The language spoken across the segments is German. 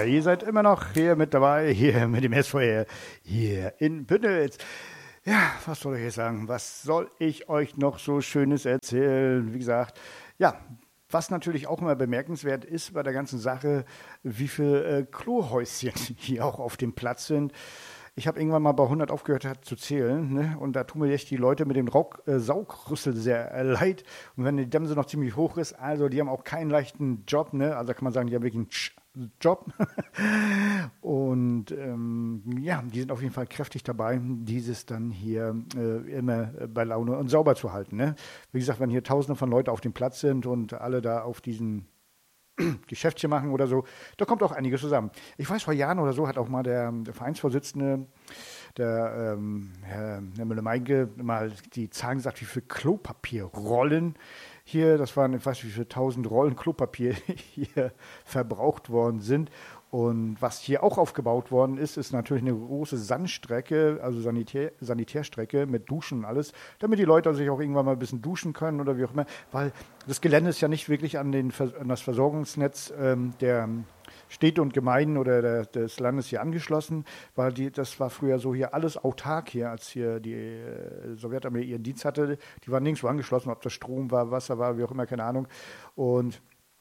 ihr seid immer noch hier mit dabei, hier mit dem SVR, hier in Bündels. Ja, was soll ich jetzt sagen? Was soll ich euch noch so Schönes erzählen? Wie gesagt, ja, was natürlich auch immer bemerkenswert ist bei der ganzen Sache, wie viele Klohäuschen hier auch auf dem Platz sind. Ich habe irgendwann mal bei 100 aufgehört zu zählen, ne? Und da tun mir echt die Leute mit dem Saugrüssel sehr leid. Und wenn die Dämse noch ziemlich hoch ist, also die haben auch keinen leichten Job, ne? Also da kann man sagen, die haben wirklich einen Job. Und ja, die sind auf jeden Fall kräftig dabei, dieses dann hier immer bei Laune und sauber zu halten, ne? Wie gesagt, wenn hier Tausende von Leuten auf dem Platz sind und alle da auf diesen Geschäftchen machen oder so, da kommt auch einiges zusammen. Ich weiß, vor Jahren oder so hat auch mal der Vereinsvorsitzende, der Herr Müller-Meinke, mal die Zahlen gesagt, wie viele Klopapierrollen hier, das waren, ich weiß nicht, wie viele 1000 Rollen Klopapier hier verbraucht worden sind. Und was hier auch aufgebaut worden ist, ist natürlich eine große Sandstrecke, also Sanitärstrecke mit Duschen und alles, damit die Leute sich auch irgendwann mal ein bisschen duschen können oder wie auch immer, weil das Gelände ist ja nicht wirklich an das Versorgungsnetz der Städte und Gemeinden oder des Landes hier angeschlossen, weil das war früher so hier alles autark hier, als hier die Sowjetarmee ihren Dienst hatte. Die waren nirgendwo angeschlossen, ob das Strom war, Wasser war, wie auch immer, keine Ahnung. Und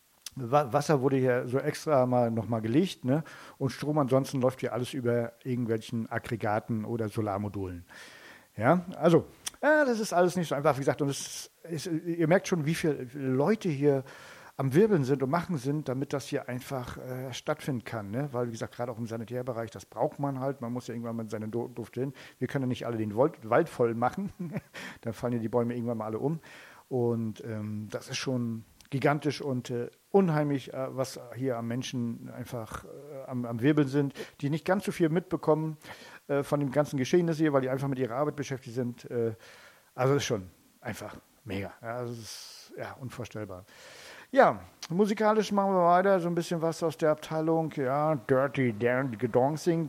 Wasser wurde hier so extra nochmal gelegt, ne? Und Strom ansonsten läuft hier alles über irgendwelchen Aggregaten oder Solarmodulen. Ja, also, das ist alles nicht so einfach, wie gesagt. Und ihr merkt schon, wie viele Leute hier am Wirbeln sind und machen sind, damit das hier einfach stattfinden kann. Ne? Weil, wie gesagt, gerade auch im Sanitärbereich, das braucht man halt. Man muss ja irgendwann mal seine Duft hin. Wir können ja nicht alle den Wald voll machen. Dann fallen ja die Bäume irgendwann mal alle um. Und das ist schon gigantisch und unheimlich, was hier am Menschen einfach am Wirbeln sind, die nicht ganz so viel mitbekommen von dem ganzen Geschehnis hier, weil die einfach mit ihrer Arbeit beschäftigt sind. Also das ist schon einfach mega. Ja, das ist ja unvorstellbar. Ja, musikalisch machen wir weiter, so ein bisschen was aus der Abteilung, ja, Dirty Dancing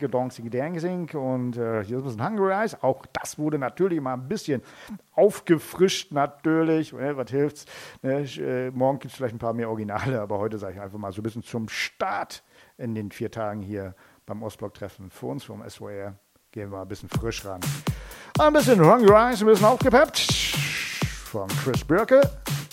und hier ist ein bisschen Hungry Eyes, auch das wurde natürlich mal ein bisschen aufgefrischt, natürlich, was hilft's, ne? Morgen gibt es vielleicht ein paar mehr Originale, aber heute sage ich einfach mal so ein bisschen zum Start in den 4 Tagen hier beim Ostblock-Treffen für uns vom SWR, gehen wir mal ein bisschen frisch ran. Ein bisschen Hungry Eyes, ein bisschen aufgepeppt von Chris Birke.